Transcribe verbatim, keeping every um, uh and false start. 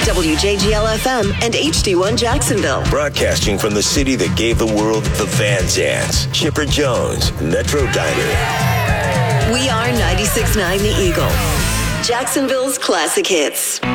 W J G L F M and H D one Jacksonville. Broadcasting from the city that gave the world the Van Zants. Chipper Jones, Metro Diner. We are ninety-six point nine The Eagle, Jacksonville's classic hits.